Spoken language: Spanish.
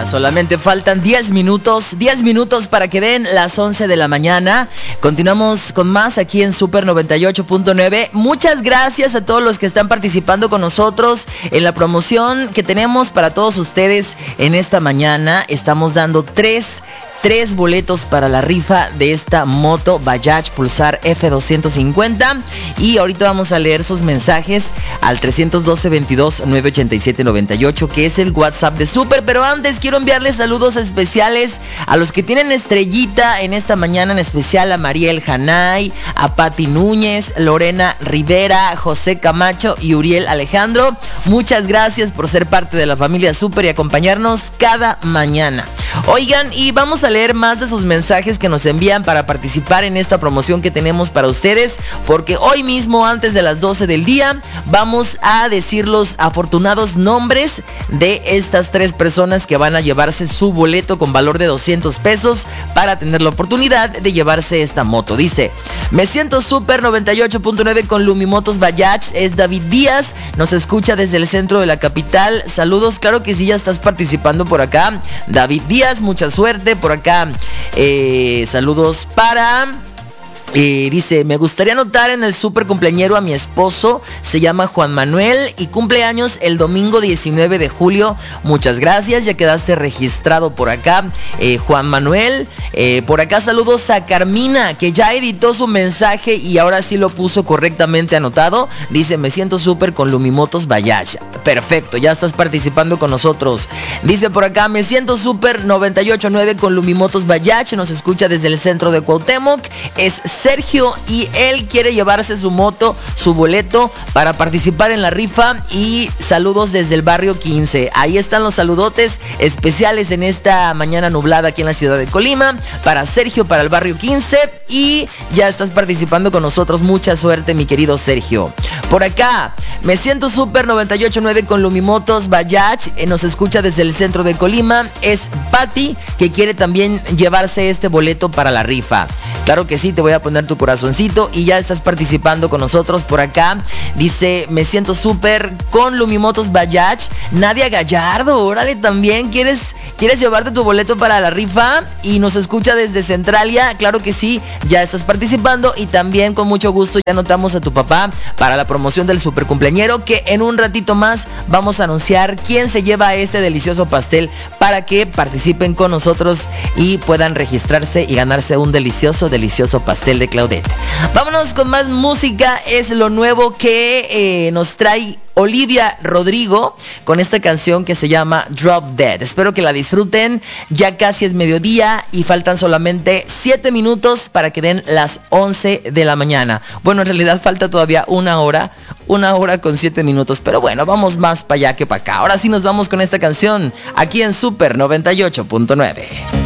solamente faltan 10 minutos para que den las 11 de la mañana. Continuamos con más aquí en Super 98.9. Muchas gracias a todos los que están participando con nosotros en la promoción que tenemos para todos ustedes en esta mañana. Estamos dando tres boletos para la rifa de esta moto Bajaj Pulsar F250. Y ahorita vamos a leer sus mensajes al 312-22-987-98, que es el WhatsApp de Super. Pero antes quiero enviarles saludos especiales a los que tienen estrellita en esta mañana, en especial a Mariel Janay, a Pati Núñez, Lorena Rivera, José Camacho y Uriel Alejandro. Muchas gracias por ser parte de la familia Super y acompañarnos cada mañana. Oigan, y vamos a leer más de sus mensajes que nos envían para participar en esta promoción que tenemos para ustedes, porque hoy mismo antes de las 12 del día vamos a decir los afortunados nombres de estas 3 personas que van a llevarse su boleto con valor de 200 pesos para tener la oportunidad de llevarse esta moto. Dice: me siento Super 98.9 con Lumimotos Bajaj. Es David Díaz, nos escucha desde el centro de la capital. Saludos, claro que sí, ya estás participando por acá, David Díaz. Mucha suerte por acá. Saludos para... dice: me gustaría anotar en el super cumpleañero a mi esposo, se llama Juan Manuel y cumple años el domingo 19 de julio. Muchas gracias, ya quedaste registrado por acá, Juan Manuel. Por acá saludos a Carmina, que ya editó su mensaje y ahora sí lo puso correctamente anotado. Dice: me siento súper con Lumimotos Bajaj. Perfecto, ya estás participando con nosotros. Dice por acá: me siento súper 98.9 con Lumimotos Bajaj. Nos escucha desde el centro de Cuauhtémoc. Es Sergio y él quiere llevarse su moto, su boleto para participar en la rifa. Y saludos desde el barrio 15. Ahí están los saludotes especiales en esta mañana nublada aquí en la ciudad de Colima, para Sergio, para el barrio 15. Y ya estás participando con nosotros. Mucha suerte, mi querido Sergio. Por acá: me siento súper 98.9 con Lumimotos Bajaj. Nos escucha desde el centro de Colima. Es Pati, que quiere también llevarse este boleto para la rifa. Claro que sí, te voy a poner tu corazoncito y ya estás participando con nosotros por acá. Dice: me siento súper con Lumimotos Bajaj. Nadia Gallardo, órale, también ¿Quieres llevarte tu boleto para la rifa? Y nos escucha desde Centralia. Claro que sí, ya estás participando. Y también con mucho gusto ya anotamos a tu papá para la promoción del super cumpleañero, que en un ratito más vamos a anunciar quién se lleva este delicioso pastel para que participen con nosotros y puedan registrarse y ganarse un delicioso pastel de Claudette. Vámonos con más música. Es lo nuevo que nos trae Olivia Rodrigo con esta canción que se llama Drop Dead. Espero que la disfruten. Ya casi es mediodía y faltan solamente 7 minutos para que den las 11 de la mañana. Bueno, en realidad falta todavía una hora con 7 minutos, pero bueno, vamos más para allá que para acá. Ahora sí nos vamos con esta canción aquí en Super 98.9.